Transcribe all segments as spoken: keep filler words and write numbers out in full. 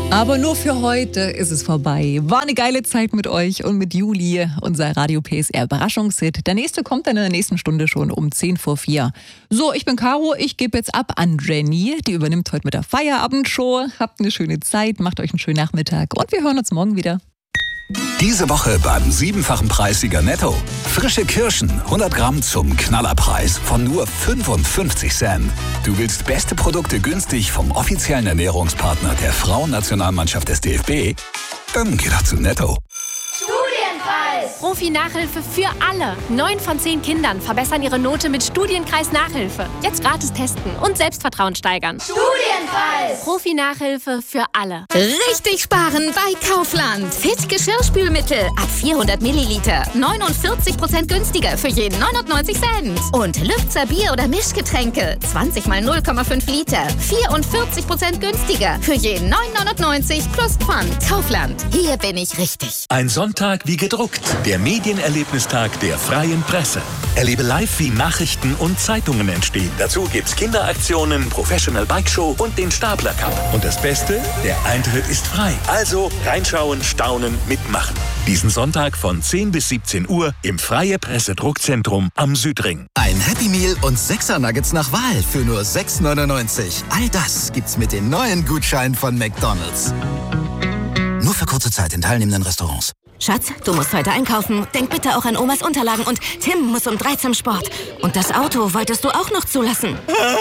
Aber nur für heute ist es vorbei. War eine geile Zeit mit euch und mit Juli, unser Radio P S R Überraschungshit. Der nächste kommt dann in der nächsten Stunde schon um zehn vor vier. So, ich bin Caro, ich gebe jetzt ab an Jenny. Die übernimmt heute mit der Feierabendshow. Habt eine schöne Zeit, macht euch einen schönen Nachmittag und wir hören uns morgen wieder. Diese Woche beim siebenfachen Preissieger Netto. Frische Kirschen, hundert Gramm zum Knallerpreis von nur fünfundfünfzig Cent. Du willst beste Produkte günstig vom offiziellen Ernährungspartner der Frauennationalmannschaft des D F B? Dann geh doch zu Netto. Studienkreis! Profi-Nachhilfe für alle. Neun von zehn Kindern verbessern ihre Note mit Studienkreis-Nachhilfe. Jetzt gratis testen und Selbstvertrauen steigern. Studienkreis! Profi-Nachhilfe für alle. Richtig sparen bei Kaufland. Fit Geschirrspülmittel ab vierhundert Milliliter. neunundvierzig Prozent günstiger für jeden neunundneunzig Cent. Und Lübzer Bier- oder Mischgetränke. zwanzig mal null Komma fünf Liter. vierundvierzig Prozent günstiger für jeden neun neunundneunzig plus Pfand. Kaufland. Hier bin ich richtig. Ein Sonntag wie gedruckt. Der Medienerlebnistag der Freien Presse. Erlebe live, wie Nachrichten und Zeitungen entstehen. Dazu gibt's Kinderaktionen, Professional Bike Show und den Stapler Cup. Und das Beste, der Eintritt ist frei. Also reinschauen, staunen, mitmachen. Diesen Sonntag von zehn bis siebzehn Uhr im Freie Presse Druckzentrum am Südring. Ein Happy Meal und sechser Nuggets nach Wahl für nur sechs neunundneunzig. All das gibt's mit den neuen Gutscheinen von McDonald's. Nur für kurze Zeit in teilnehmenden Restaurants. Schatz, du musst heute einkaufen. Denk bitte auch an Omas Unterlagen und Tim muss um drei zum Sport. Und das Auto wolltest du auch noch zulassen.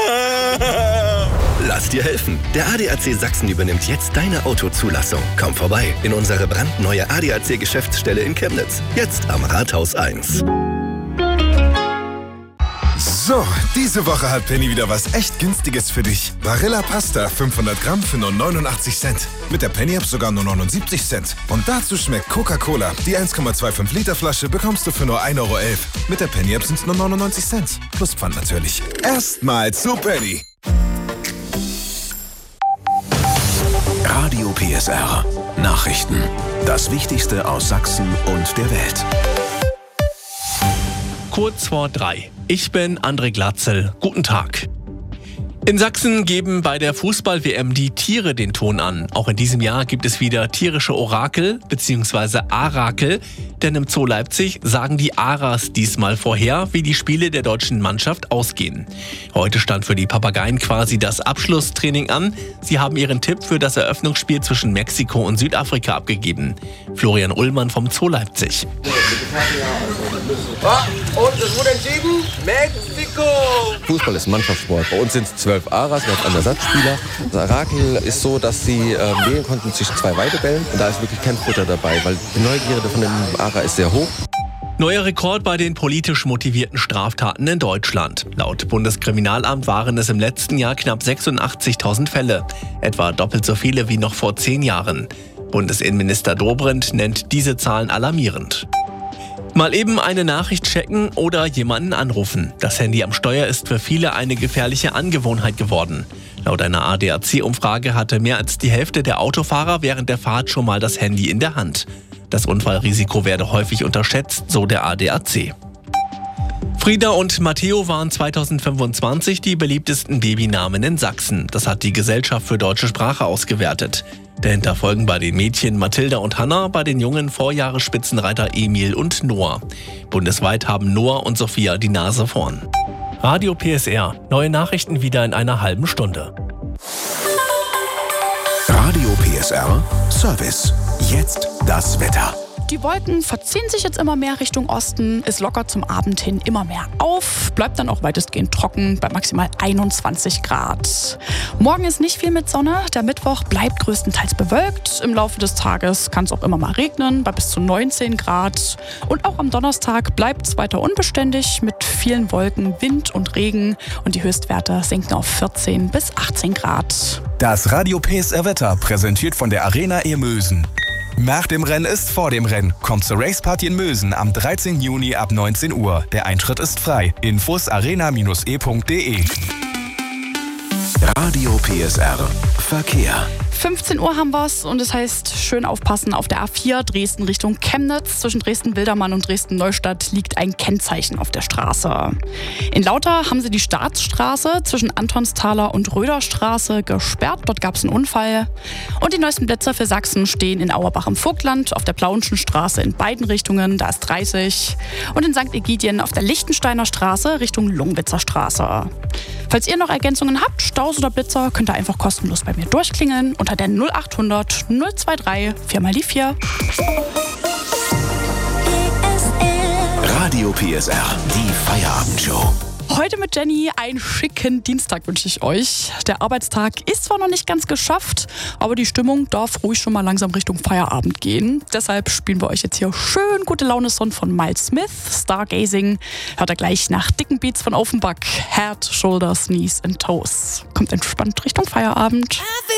Lass dir helfen. Der A D A C Sachsen übernimmt jetzt deine Autozulassung. Komm vorbei in unsere brandneue A D A C-Geschäftsstelle in Chemnitz. Jetzt am Rathaus eins. So, diese Woche hat Penny wieder was echt Günstiges für dich. Barilla Pasta fünfhundert Gramm für nur neunundachtzig Cent. Mit der Penny-App sogar nur neunundsiebzig Cent. Und dazu schmeckt Coca-Cola. Die eins Komma fünfundzwanzig Liter Flasche bekommst du für nur ein Euro elf. Mit der Penny-App sind es nur neunundneunzig Cent. Plus Pfand natürlich. Erstmal zu Penny. Radio P S R. Nachrichten. Das Wichtigste aus Sachsen und der Welt. Kurz vor drei. Ich bin André Glatzel. Guten Tag. In Sachsen geben bei der Fußball-W M die Tiere den Ton an. Auch in diesem Jahr gibt es wieder tierische Orakel bzw. Arakel. Denn im Zoo Leipzig sagen die Aras diesmal vorher, wie die Spiele der deutschen Mannschaft ausgehen. Heute stand für die Papageien quasi das Abschlusstraining an. Sie haben ihren Tipp für das Eröffnungsspiel zwischen Mexiko und Südafrika abgegeben. Florian Ullmann vom Zoo Leipzig. Und es wurde entschieden, Mexiko! Fußball ist Mannschaftssport. Bei uns sind es zwölf Aras, wir haben einen Ersatzspieler. Das Arakel ist so, dass sie äh, wählen konnten zwischen zwei Weidebällen. Und da ist wirklich kein Futter dabei, weil die Neugierde von dem Ara ist sehr hoch. Neuer Rekord bei den politisch motivierten Straftaten in Deutschland. Laut Bundeskriminalamt waren es im letzten Jahr knapp sechsundachtzigtausend Fälle. Etwa doppelt so viele wie noch vor zehn Jahren. Bundesinnenminister Dobrindt nennt diese Zahlen alarmierend. Mal eben eine Nachricht checken oder jemanden anrufen. Das Handy am Steuer ist für viele eine gefährliche Angewohnheit geworden. Laut einer A D A C-Umfrage hatte mehr als die Hälfte der Autofahrer während der Fahrt schon mal das Handy in der Hand. Das Unfallrisiko werde häufig unterschätzt, so der A D A C. Frieda und Matteo waren zweitausendfünfundzwanzig die beliebtesten Babynamen in Sachsen. Das hat die Gesellschaft für deutsche Sprache ausgewertet. Dahinter folgen bei den Mädchen Mathilda und Hanna, bei den Jungen Vorjahresspitzenreiter Emil und Noah. Bundesweit haben Noah und Sophia die Nase vorn. Radio P S R. Neue Nachrichten wieder in einer halben Stunde. Radio P S R Service. Jetzt das Wetter. Die Wolken verziehen sich jetzt immer mehr Richtung Osten. Es lockert zum Abend hin immer mehr auf. Bleibt dann auch weitestgehend trocken bei maximal einundzwanzig Grad. Morgen ist nicht viel mit Sonne. Der Mittwoch bleibt größtenteils bewölkt. Im Laufe des Tages kann es auch immer mal regnen bei bis zu neunzehn Grad. Und auch am Donnerstag bleibt es weiter unbeständig mit vielen Wolken, Wind und Regen. Und die Höchstwerte sinken auf vierzehn bis achtzehn Grad. Das Radio P S R Wetter präsentiert von der Arena Ehrmösen. Nach dem Rennen ist vor dem Rennen. Kommt zur Raceparty in Mösen am dreizehnten Juni ab neunzehn Uhr. Der Eintritt ist frei. Infos arena Bindestrich e punkt de. Radio P S R Verkehr. fünfzehn Uhr haben wir's und das heißt, schön aufpassen, auf der A vier Dresden Richtung Chemnitz. Zwischen Dresden-Wildermann und Dresden-Neustadt liegt ein Kennzeichen auf der Straße. In Lauter haben sie die Staatsstraße zwischen Antonsthaler und Röderstraße gesperrt. Dort gab es einen Unfall. Und die neuesten Blitzer für Sachsen stehen in Auerbach im Vogtland, auf der Plauenschen Straße in beiden Richtungen, da ist dreißig. Und in Sankt Egidien auf der Lichtensteiner Straße Richtung Lungwitzer Straße. Falls ihr noch Ergänzungen habt, Staus oder Blitzer, könnt ihr einfach kostenlos bei mir durchklingeln unter der null achthundert null drei drei vier mal die vier. Radio P S R, die Feierabendshow. Heute mit Jenny einen schicken Dienstag wünsche ich euch. Der Arbeitstag ist zwar noch nicht ganz geschafft, aber die Stimmung darf ruhig schon mal langsam Richtung Feierabend gehen. Deshalb spielen wir euch jetzt hier schön gute Laune-Song von Miles Smith, Stargazing. Hört ihr gleich nach dicken Beats von Offenbach, Head, Shoulders, Knees and Toes. Kommt entspannt Richtung Feierabend.